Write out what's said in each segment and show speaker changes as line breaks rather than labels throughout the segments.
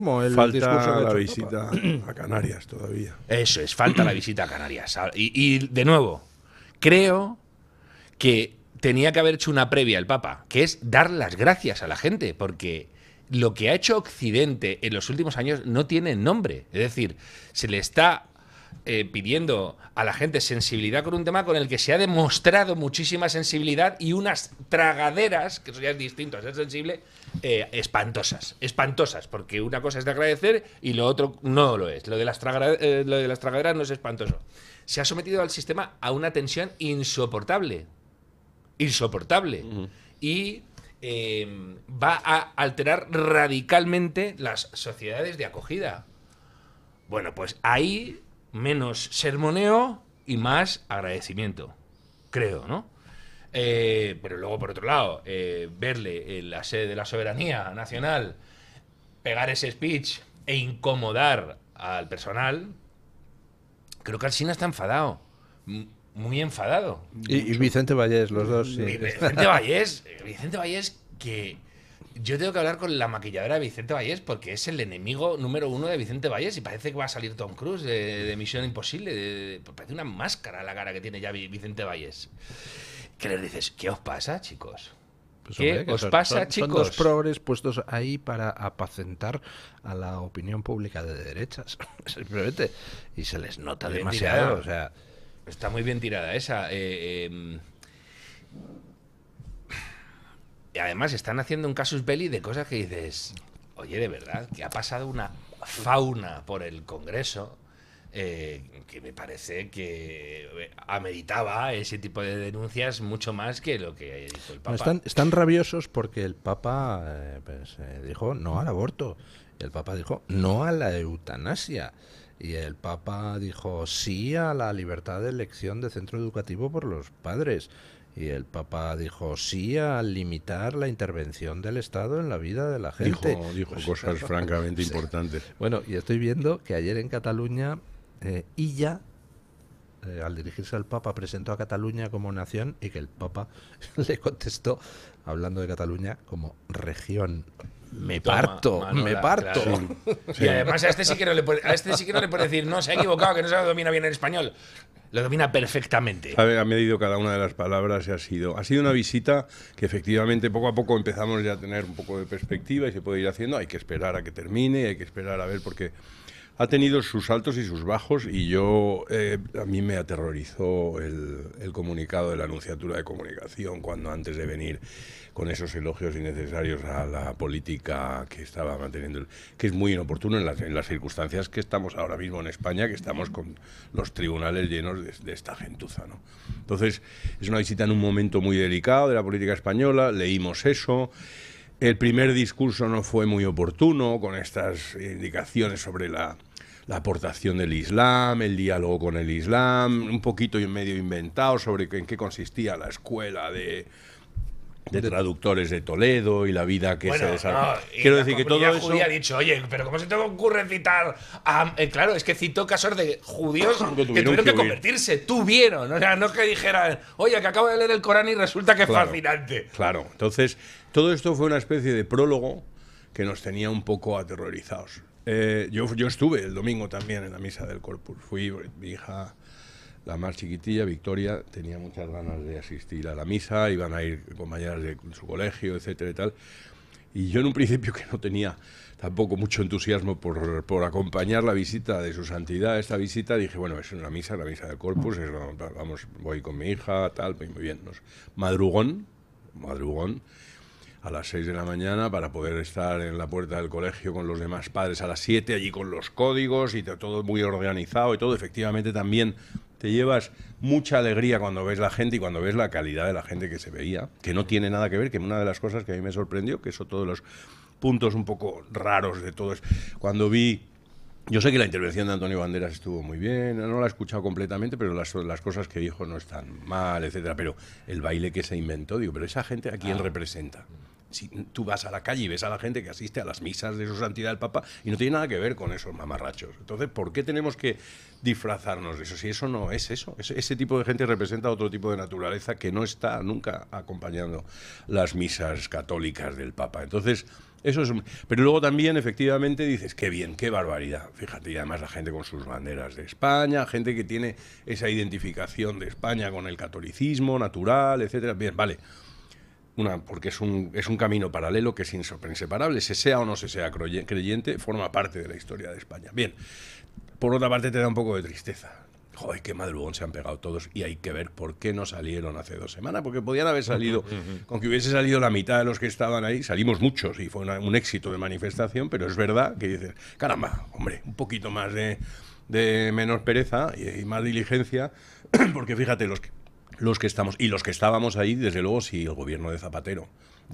Como el discurso
Falta
que ha
la
hecho el
visita
Papa.
a Canarias todavía.
Eso es, falta la visita a Canarias. Y de nuevo, creo que tenía que haber hecho una previa el Papa, que es dar las gracias a la gente, porque lo que ha hecho Occidente en los últimos años no tiene nombre. Es decir, se le está pidiendo a la gente sensibilidad con un tema con el que se ha demostrado muchísima sensibilidad y unas tragaderas, que eso ya es distinto a ser sensible, espantosas. Espantosas, porque una cosa es de agradecer y lo otro no lo es. Lo de las tragaderas no es espantoso. Se ha sometido al sistema a una tensión insoportable. Insoportable. Y va a alterar radicalmente las sociedades de acogida. Bueno, pues ahí menos sermoneo y más agradecimiento, creo, ¿no? Pero luego, por otro lado, verle en la sede de la soberanía nacional, pegar ese speech e incomodar al personal, creo que Alsina está enfadado. Muy enfadado.
Y Vicente Vallés, los dos. Sí.
Vicente Vallés, que yo tengo que hablar con la maquilladora de Vicente Vallés porque es el enemigo número 1 de Vicente Vallés y parece que va a salir Tom Cruise de Misión Imposible. Parece una máscara la cara que tiene ya Vicente Vallés. ¿Qué les dices? ¿Qué os pasa, chicos?
Pues,
¿Qué
hombre, que
os pasa,
son
chicos?
dos progres puestos ahí para apacentar a la opinión pública de derechas, simplemente. Y se les nota
Bien
demasiado.
tirada.
O sea,
Está muy bien tirada esa. Y además están haciendo un casus belli de cosas que dices, oye, de verdad, que ha pasado una fauna por el Congreso que me parece que ameritaba ese tipo de denuncias mucho más que lo que hizo el Papa.
están rabiosos porque el Papa dijo no al aborto. El Papa dijo no a la eutanasia. Y el Papa dijo sí a la libertad de elección de centro educativo por los padres. Y el Papa dijo sí a limitar la intervención del Estado en la vida de la gente.
Dijo cosas francamente importantes.
Bueno, y estoy viendo que ayer en Cataluña, Illa, al dirigirse al Papa, presentó a Cataluña como nación y que el Papa le contestó, hablando de Cataluña, como región. Me parto,
Manola,
me parto.
claro.
Sí.
Y además a este sí que no le puede decir, no, se ha equivocado, que no se lo domina bien el español. Lo domina perfectamente.
Ha medido cada una de las palabras y ha sido una visita que efectivamente poco a poco empezamos ya a tener un poco de perspectiva y se puede ir haciendo. Hay que esperar a que termine, hay que esperar a ver porque ha tenido sus altos y sus bajos y a mí me aterrorizó el comunicado de la Nunciatura de Comunicación cuando antes de venir con esos elogios innecesarios a la política que estaba manteniendo, que es muy inoportuno en las circunstancias que estamos ahora mismo en España, que estamos con los tribunales llenos de esta gentuza, ¿no? Entonces, es una visita en un momento muy delicado de la política española, leímos eso. El primer discurso no fue muy oportuno, con estas indicaciones sobre la aportación del Islam, el diálogo con el Islam, un poquito y medio inventado sobre en qué consistía la escuela de traductores de Toledo y la vida que se desarrolla. Quiero decir que todo eso
judía ha dicho, oye, pero ¿cómo se te ocurre citar a...? Claro, es que citó casos de judíos que tuvieron que convertirse, tuvieron, o sea, no que dijeran, oye, que acabo de leer el Corán y resulta que es fascinante.
Claro, entonces todo esto fue una especie de prólogo que nos tenía un poco aterrorizados. Yo estuve el domingo también en la misa del Corpus, mi hija, la más chiquitilla, Victoria, tenía muchas ganas de asistir a la misa, iban a ir compañeras de su colegio, etcétera y tal. Y yo en un principio que no tenía tampoco mucho entusiasmo por acompañar la visita de su santidad, esta visita, dije, bueno, es una misa, la misa del Corpus, vamos, voy con mi hija, tal, muy bien. Madrugón, a las 6 de la mañana para poder estar en la puerta del colegio con los demás padres a las 7, allí con los códigos y todo muy organizado y todo. Efectivamente también te llevas mucha alegría cuando ves la gente y cuando ves la calidad de la gente que se veía, que no tiene nada que ver, que una de las cosas que a mí me sorprendió, que eso todos los puntos un poco raros de todo es cuando vi. Yo sé que la intervención de Antonio Banderas estuvo muy bien, no la he escuchado completamente, pero las cosas que dijo no están mal, etcétera. Pero el baile que se inventó, digo, pero esa gente ¿a quién representa? Si tú vas a la calle y ves a la gente que asiste a las misas de su santidad el Papa y no tiene nada que ver con esos mamarrachos. Entonces, ¿por qué tenemos que disfrazarnos de eso? Si eso no es eso. Ese tipo de gente representa otro tipo de naturaleza que no está nunca acompañando las misas católicas del Papa. Entonces, Eso es, pero luego también, efectivamente, dices, qué bien, qué barbaridad. Fíjate, y además la gente con sus banderas de España, gente que tiene esa identificación de España con el catolicismo natural, etcétera. Bien, vale. Porque es un camino paralelo que es inseparable. Se sea o no se sea creyente, forma parte de la historia de España. Bien, por otra parte te da un poco de tristeza. Joder, qué madrugón se han pegado todos y hay que ver por qué no salieron hace 2 semanas, porque podían haber salido, con que hubiese salido la mitad de los que estaban ahí, salimos muchos y fue un éxito de manifestación, pero es verdad que dices, caramba, hombre, un poquito más de menos pereza y más diligencia, porque fíjate, los que estamos, y los que estábamos ahí, desde luego, sí, el gobierno de Zapatero,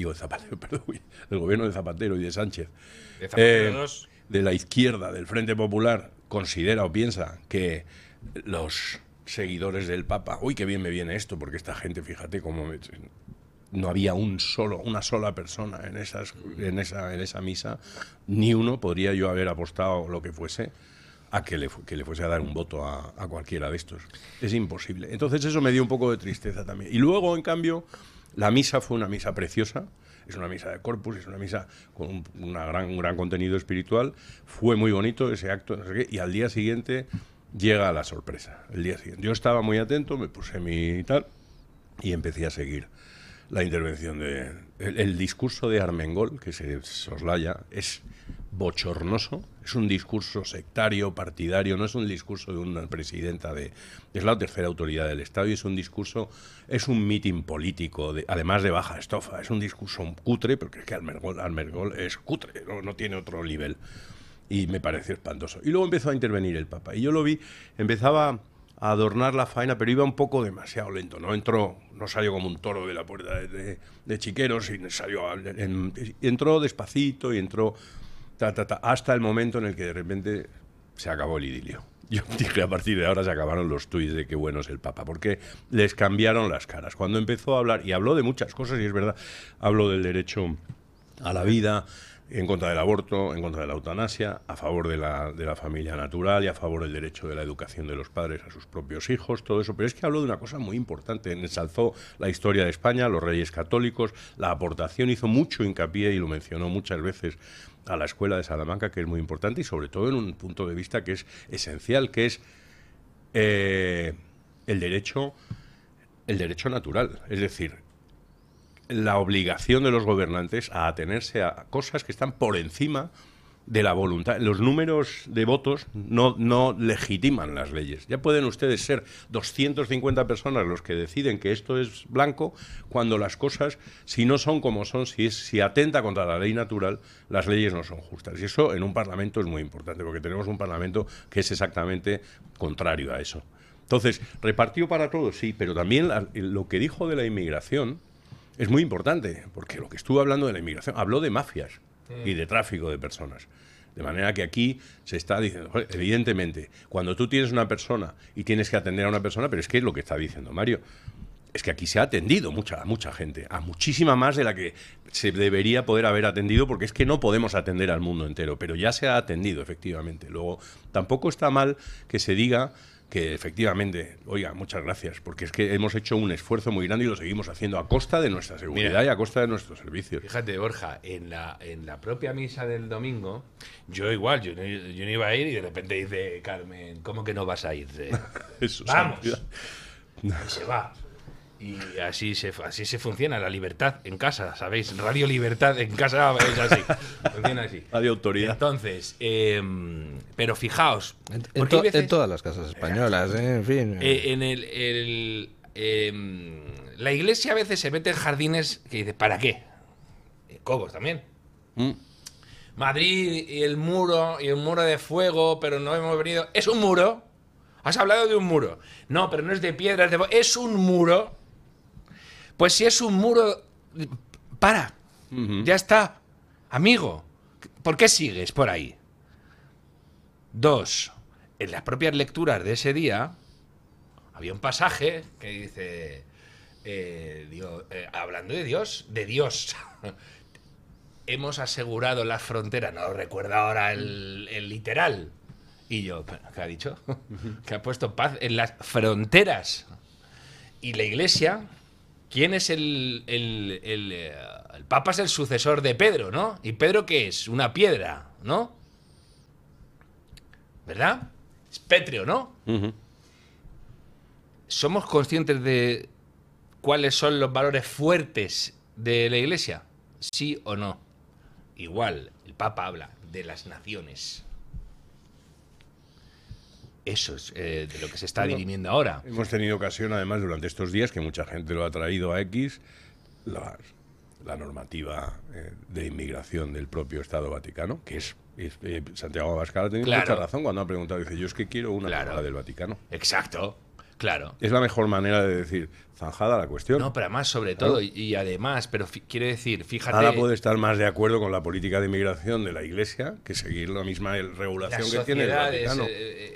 el gobierno de Zapatero y de Sánchez,
De Zapatero 2.
de la izquierda, del Frente Popular, considera o piensa que los seguidores del Papa, uy, qué bien me viene esto, porque esta gente, fíjate cómo no había una sola persona en esa misa, ni uno podría yo haber apostado lo que fuese a que le fuese a dar un voto a cualquiera de estos. Es imposible. Entonces eso me dio un poco de tristeza también. Y luego, en cambio, la misa fue una misa preciosa. Es una misa de Corpus, es una misa con un gran contenido espiritual. Fue muy bonito ese acto, no sé qué, y al día siguiente llega la sorpresa. El día siguiente. Yo estaba muy atento, me puse mi tal y empecé a seguir la intervención el discurso de Armengol, que se soslaya, es bochornoso, es un discurso sectario, partidario, no es un discurso de una presidenta es la tercera autoridad del Estado y es un discurso, es un mitin político, además de baja estofa, es un discurso cutre, porque es que Armengol es cutre, no tiene otro nivel. Y me pareció espantoso. Y luego empezó a intervenir el Papa. Y yo lo vi, empezaba a adornar la faena, pero iba un poco demasiado lento. No salió como un toro de la puerta de Chiqueros, y entró despacito y entró hasta el momento en el que de repente se acabó el idilio. Yo dije, a partir de ahora se acabaron los tuits de qué bueno es el Papa, porque les cambiaron las caras. Cuando empezó a hablar, y habló de muchas cosas, y es verdad, habló del derecho a la vida, en contra del aborto, en contra de la eutanasia, a favor de la familia natural y a favor del derecho de la educación de los padres a sus propios hijos, todo eso. Pero es que habló de una cosa muy importante, ensalzó la historia de España, los reyes católicos, la aportación, hizo mucho hincapié y lo mencionó muchas veces a la escuela de Salamanca, que es muy importante y sobre todo en un punto de vista que es esencial, que es el derecho natural, es decir, la obligación de los gobernantes a atenerse a cosas que están por encima de la voluntad. Los números de votos no legitiman las leyes. Ya pueden ustedes ser 250 personas los que deciden que esto es blanco, cuando las cosas, si no son como son, si atenta contra la ley natural, las leyes no son justas. Y eso en un parlamento es muy importante, porque tenemos un parlamento que es exactamente contrario a eso. Entonces, repartió para todos, sí, pero también lo que dijo de la inmigración es muy importante, porque lo que estuvo hablando de la inmigración, habló de mafias y de tráfico de personas. De manera que aquí se está diciendo, evidentemente, cuando tú tienes una persona y tienes que atender a una persona, pero es que es lo que está diciendo Mario, es que aquí se ha atendido a mucha gente, a muchísima más de la que se debería poder haber atendido, porque es que no podemos atender al mundo entero, pero ya se ha atendido, efectivamente. Luego, tampoco está mal que se diga que efectivamente, oiga, muchas gracias, porque es que hemos hecho un esfuerzo muy grande y lo seguimos haciendo a costa de nuestra seguridad y a costa de nuestros servicios.
Fíjate, Borja, en la propia misa del domingo, yo igual, yo no iba a ir y de repente dice Carmen, ¿cómo que no vas a ir?
Eso,
vamos. Y se va. Y así se funciona la libertad en casa, ¿sabéis? Radio Libertad en casa es así. Funciona así.
Radio Autoridad.
Entonces, pero fijaos.
En todas las casas españolas, en fin.
La iglesia a veces se mete en jardines que dice, ¿para qué? Cobos también. Madrid y el muro de fuego, pero no hemos venido. Es un muro. Has hablado de un muro. No, pero no es de piedra, es un muro. Pues si es un muro, para. Ya está. Amigo, ¿por qué sigues por ahí? 2. En las propias lecturas de ese día había un pasaje que dice, hablando de Dios, hemos asegurado las fronteras, no recuerdo ahora el literal. Y yo, ¿qué ha dicho? Que ha puesto paz en las fronteras. Y la Iglesia ¿quién es el Papa? Es el sucesor de Pedro, ¿no? ¿Y Pedro qué es? Una piedra, ¿no? ¿Verdad? Es pétreo, ¿no?
Ujú.
¿Somos conscientes de cuáles son los valores fuertes de la Iglesia? ¿Sí o no? Igual, el Papa habla de las naciones. Eso es de lo que se está dirimiendo ahora.
Hemos tenido ocasión, además, durante estos días, que mucha gente lo ha traído a X, la normativa de inmigración del propio Estado Vaticano, que es Santiago Abascal ha tenido mucha razón cuando ha preguntado. Dice, yo es que quiero una como la del Vaticano.
Exacto, claro.
Es la mejor manera de decir, zanjada la cuestión.
No, pero además, sobre todo, y además, pero quiero decir, fíjate...
Nada puede estar más de acuerdo con la política de inmigración de la Iglesia que seguir la misma regulación que tiene el Vaticano.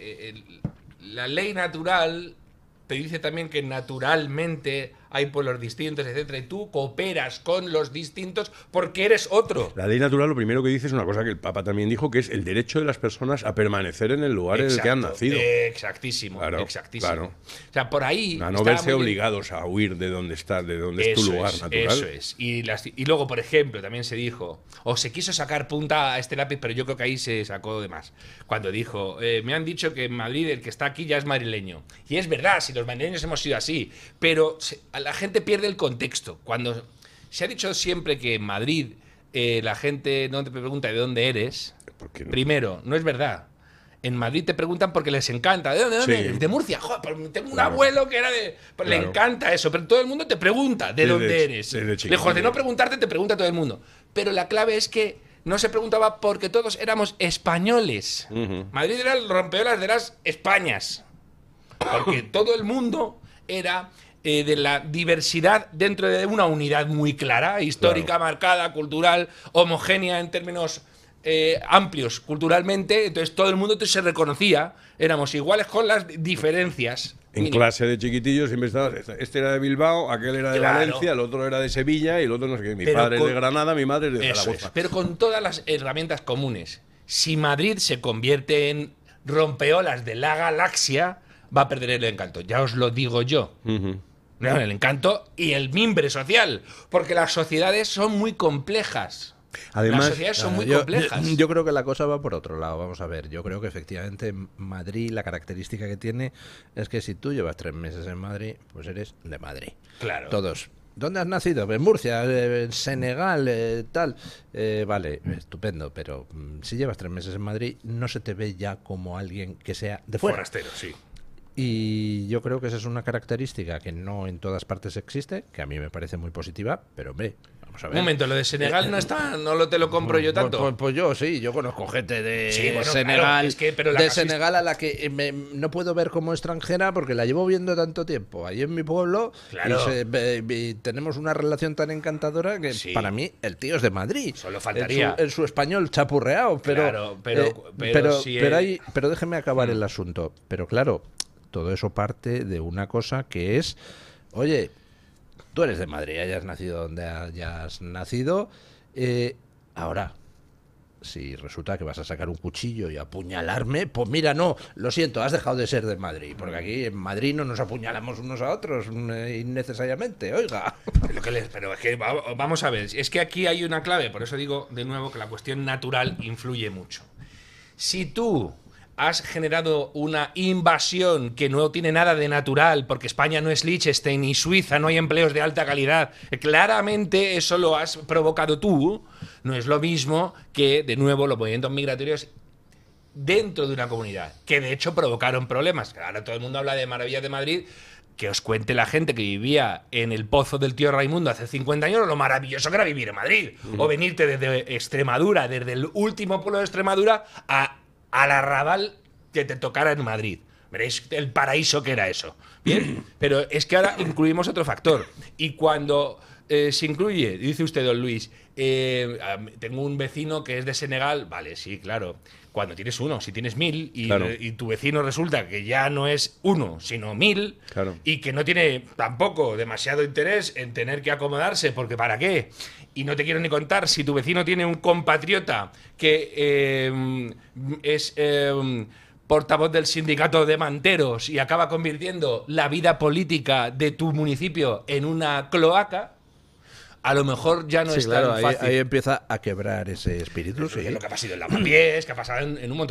La ley natural te dice también que naturalmente hay pueblos distintos, etcétera, y tú cooperas con los distintos porque eres otro.
La ley natural lo primero que dice es una cosa que el Papa también dijo, que es el derecho de las personas a permanecer en el lugar en el que han nacido.
Exactísimo,
claro,
exactísimo.
Claro.
O sea, por ahí...
A no verse obligados a huir de donde estás, de donde es tu lugar natural.
Eso es. Y luego, por ejemplo, también se dijo, o se quiso sacar punta a este lápiz, pero yo creo que ahí se sacó de más. Cuando dijo, me han dicho que en Madrid el que está aquí ya es madrileño. Y es verdad, si los madrileños hemos sido así, pero la gente pierde el contexto. Cuando se ha dicho siempre que en Madrid la gente no te pregunta de dónde eres,
¿Por qué no?
primero, no es verdad. En Madrid te preguntan porque les encanta. ¿De dónde?
Sí.
¿De Murcia? Joder, pues tengo un
Claro.
abuelo que era de... Pues le encanta eso, pero todo el mundo te pregunta de dónde eres. Lejos de no preguntarte, te pregunta todo el mundo. Pero la clave es que no se preguntaba porque todos éramos españoles. Madrid era el rompeolas de las Españas. Porque todo el mundo era de la diversidad dentro de una unidad muy clara, histórica, marcada, cultural, homogénea en términos amplios culturalmente. Entonces todo el mundo se reconocía, éramos iguales con las diferencias.
En clase de chiquitillos siempre estaba, este era de Bilbao, aquel era de Valencia, el otro era de Sevilla y el otro no sé qué. Mi padre es de Granada, mi madre es de Zaragoza.
Pero con todas las herramientas comunes. Si Madrid se convierte en rompeolas de la galaxia, va a perder el encanto. Ya os lo digo yo. No, el encanto y el mimbre social. Porque las sociedades son muy complejas.
Además,
las sociedades son muy complejas.
Yo creo que la cosa va por otro lado. Vamos a ver, yo creo que efectivamente Madrid, la característica que tiene es que si tú llevas 3 meses en Madrid, pues eres de Madrid.
Claro.
Todos. ¿Dónde has nacido? En Murcia, en Senegal, tal. Vale, estupendo, pero si llevas 3 meses en Madrid, no se te ve ya como alguien que sea de fuera.
Forastero, sí.
Y yo creo que esa es una característica que no en todas partes existe, que a mí me parece muy positiva, pero hombre, vamos a ver.
Un momento, lo de Senegal no te lo compro yo tanto.
Pues yo sí, yo conozco gente de
Sí, bueno,
Senegal,
claro, es que, pero la
de
casuística-
Senegal a la que no puedo ver como extranjera porque la llevo viendo tanto tiempo ahí en mi pueblo.
Claro.
Y tenemos una relación tan encantadora que
Sí.
para mí el tío es de Madrid.
Solo faltaría.
En su español chapurreado, pero
Claro, pero
déjeme acabar el asunto. Pero claro, todo eso parte de una cosa que es, oye, tú eres de Madrid, hayas nacido donde hayas nacido, ahora, si resulta que vas a sacar un cuchillo y apuñalarme, pues mira, no, lo siento, has dejado de ser de Madrid, porque aquí en Madrid no nos apuñalamos unos a otros innecesariamente, oiga.
Pero es que vamos a ver, es que aquí hay una clave, por eso digo de nuevo que la cuestión natural influye mucho. Si tú has generado una invasión que no tiene nada de natural, porque España no es Liechtenstein ni Suiza, no hay empleos de alta calidad, claramente eso lo has provocado tú, no es lo mismo que, de nuevo, los movimientos migratorios dentro de una comunidad, que de hecho provocaron problemas. Ahora todo el mundo habla de maravillas de Madrid, que os cuente la gente que vivía en el pozo del tío Raimundo hace 50 años lo maravilloso que era vivir en Madrid, o venirte desde Extremadura, desde el último pueblo de Extremadura al arrabal que te tocara en Madrid. Veréis el paraíso que era eso. Bien, pero es que ahora incluimos otro factor. Y cuando se incluye, dice usted, don Luis, tengo un vecino que es de Senegal, vale, sí, claro. Cuando tienes uno, si tienes 1000 y tu vecino resulta que ya no es uno, sino 1000,
Claro.
y que no tiene tampoco demasiado interés en tener que acomodarse, porque ¿para qué? Y no te quiero ni contar si tu vecino tiene un compatriota que es portavoz del sindicato de manteros y acaba convirtiendo la vida política de tu municipio en una cloaca, a lo mejor ya no
Sí,
es
claro,
tan fácil.
ahí empieza a quebrar ese espíritu.
Eso
Sí.
es lo que ha pasado en Lavapiés, que ha pasado en un montón